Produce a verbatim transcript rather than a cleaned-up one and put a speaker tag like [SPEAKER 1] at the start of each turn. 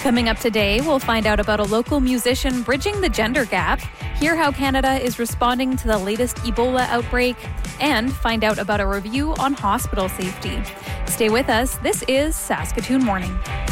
[SPEAKER 1] Coming up today, we'll find out about a local musician bridging the gender gap, hear how Canada is responding to the latest Ebola outbreak, and find out about a review on hospital safety. Stay with us. This is Saskatoon Morning.